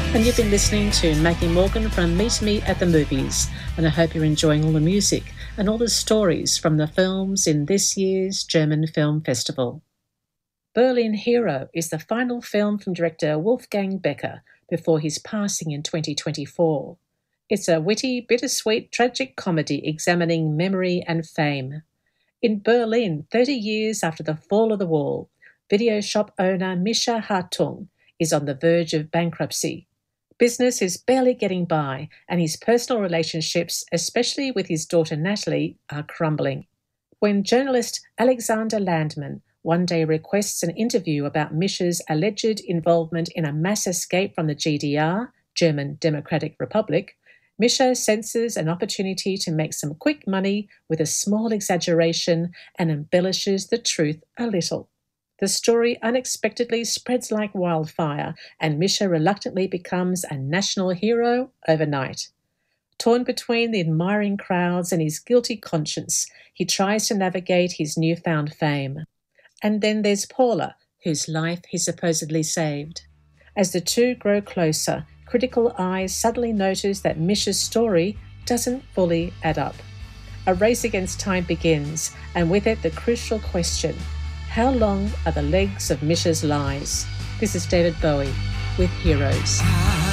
And you've been listening to Maggie Morgan from Meet Me at the Movies, and I hope you're enjoying all the music and all the stories from the films in this year's German Film Festival. Berlin Hero is the final film from director Wolfgang Becker before his passing in 2024. It's a witty, bittersweet, tragic comedy examining memory and fame. In Berlin, 30 years after the fall of the wall, video shop owner Mischa Hartung is on the verge of bankruptcy. Business is barely getting by, and his personal relationships, especially with his daughter Natalie, are crumbling. When journalist Alexander Landman one day requests an interview about Mischa's alleged involvement in a mass escape from the GDR, German Democratic Republic, Mischa senses an opportunity to make some quick money with a small exaggeration and embellishes the truth a little. The story unexpectedly spreads like wildfire, and Mischa reluctantly becomes a national hero overnight. Torn between the admiring crowds and his guilty conscience, he tries to navigate his newfound fame. And then there's Paula, whose life he supposedly saved. As the two grow closer, critical eyes suddenly notice that Mischa's story doesn't fully add up. A race against time begins, and with it the crucial question: how long are the legs of Mischa's lies? This is David Bowie with Heroes.